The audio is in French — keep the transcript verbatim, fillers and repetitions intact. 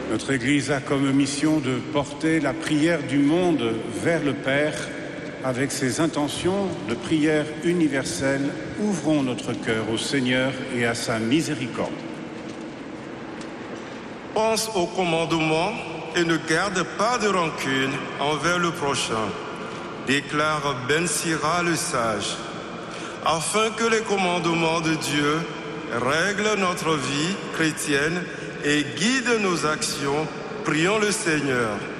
Notre Église a comme mission de porter la prière du monde vers le Père. Avec ces intentions de prière universelle, ouvrons notre cœur au Seigneur et à sa miséricorde. Pense au commandement et ne garde pas de rancune envers le prochain, déclare Ben Sira le sage, afin que les commandements de Dieu règlent notre vie chrétienne et guident nos actions. Prions le Seigneur.